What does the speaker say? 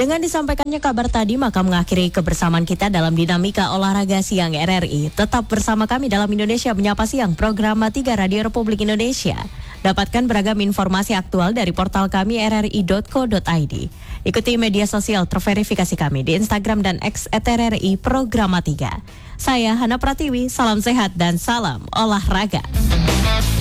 Dengan disampaikannya kabar tadi, maka mengakhiri kebersamaan kita dalam dinamika olahraga siang RRI. Tetap bersama kami dalam Indonesia Menyapa Siang, program 3 Radio Republik Indonesia. Dapatkan beragam informasi aktual dari portal kami rri.co.id. Ikuti media sosial terverifikasi kami di Instagram dan X @RRI Programa 3. Saya Hana Pratiwi, salam sehat dan salam olahraga.